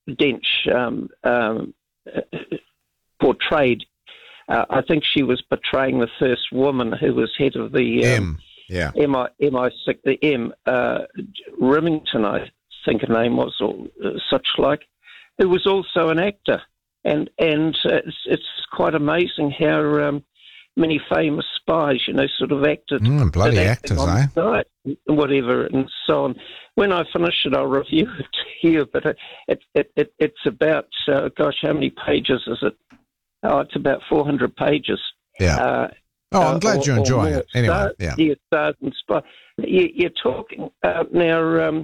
Dench portrayed. I think she was portraying the first woman who was head of the MI6, the M Remington, I think her name was, or such like, who was also an actor, and it's quite amazing how many famous spies, sort of acted. Bloody actors, eh? Site, whatever, and so on. When I finish it, I'll review it here, but it's about, how many pages is it? Oh, it's about 400 pages. Yeah. I'm glad you enjoy it. Anyway, yeah. Stars and spies. You're talking now.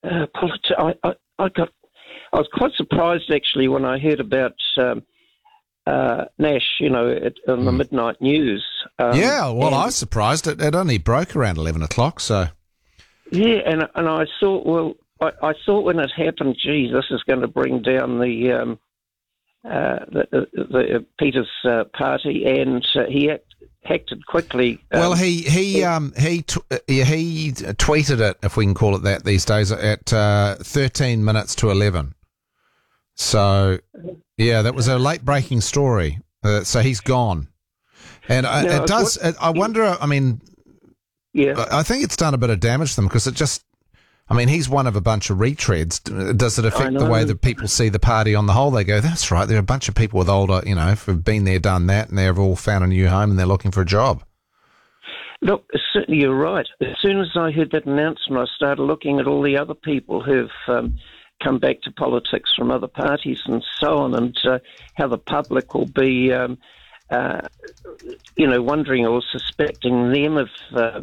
I was quite surprised actually when I heard about Nash, on the midnight news. I was surprised. It only broke around 11 o'clock, so. Yeah, and I thought, I thought when it happened, gee, this is going to bring down the Peter's party, and he acted quickly. He tweeted it, if we can call it that these days, at 13 minutes to 11. So, yeah, that was a late breaking story. So he's gone, and I wonder. I mean, I think it's done a bit of damage to them because it just. I mean, he's one of a bunch of retreads. Does it affect the way that people see the party on the whole? They go, that's right, there are a bunch of people with older, who've been there, done that, and they've all found a new home and they're looking for a job. Look, certainly you're right. As soon as I heard that announcement, I started looking at all the other people who've come back to politics from other parties and so on, and how the public will be... wondering or suspecting them of,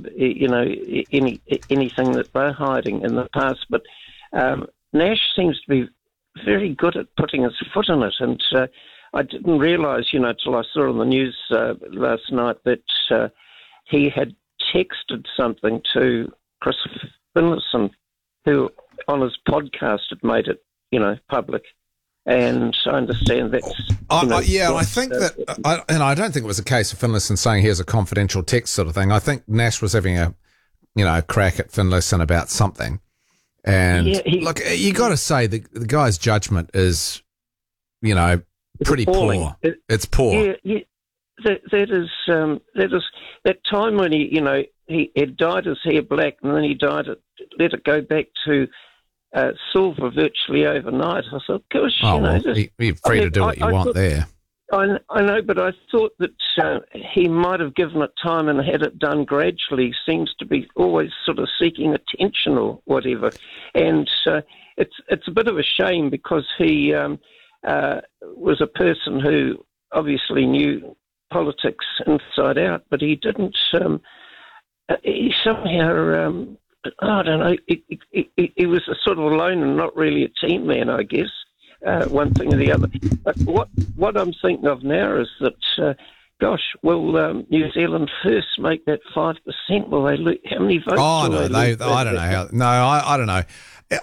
anything that they're hiding in the past. But Nash seems to be very good at putting his foot in it. And I didn't realise, till I saw on the news last night that he had texted something to Chris Finlayson, who on his podcast had made it, public. And I understand that's... I think that... I don't think it was a case of Finlayson saying here's a confidential text sort of thing. I think Nash was having a crack at Finlayson about something. And, look, you got to say the guy's judgment is, pretty poor. It's poor. Yeah. That is that time when he had dyed his hair black and then he let it go back to... silver virtually overnight. I thought, gosh, you're free to do what you want there. I know, but I thought that he might have given it time and had it done gradually. He seems to be always sort of seeking attention or whatever, and it's a bit of a shame because he was a person who obviously knew politics inside out, but he didn't. He somehow. I don't know. He was a sort of alone and not really a team man, I guess. One thing or the other. But what I'm thinking of now is that, will New Zealand First make that 5%? Will they? How many votes? Oh no, I don't know how. No, I don't know.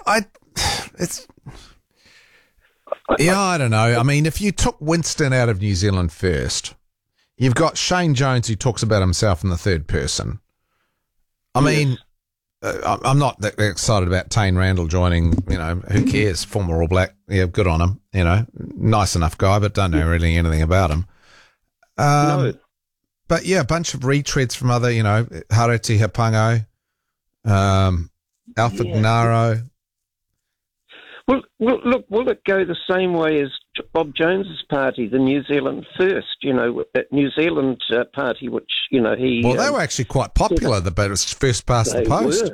I don't know. I mean, if you took Winston out of New Zealand First, you've got Shane Jones who talks about himself in the third person. I mean. I'm not that excited about Tane Randall joining, who cares? Former All Black. Yeah, good on him, nice enough guy, but don't know really anything about him. No. But yeah, a bunch of retreads from other, Hareti Hapango, Alfred Naro. Well, look, will it go the same way as Bob Jones's party, the New Zealand First, that New Zealand party, which, he... Well, they were actually quite popular, the first past the post.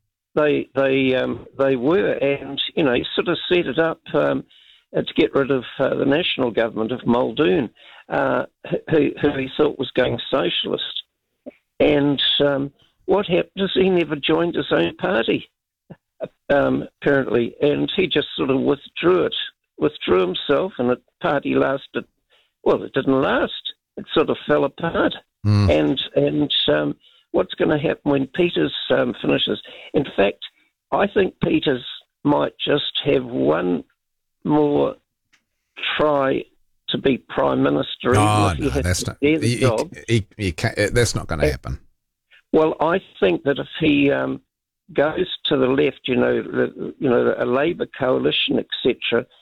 They were, and, he sort of set it up to get rid of the national government of Muldoon, who he thought was going socialist. And what happened is he never joined his own party. Apparently, and he just sort of withdrew himself, and the party lasted. Well, it didn't last. It sort of fell apart. And what's going to happen when Peters finishes? In fact, I think Peters might just have one more try to be Prime Minister. That's not. That's not going to happen. Well, I think that if he goes to the left, a Labour coalition, etc.,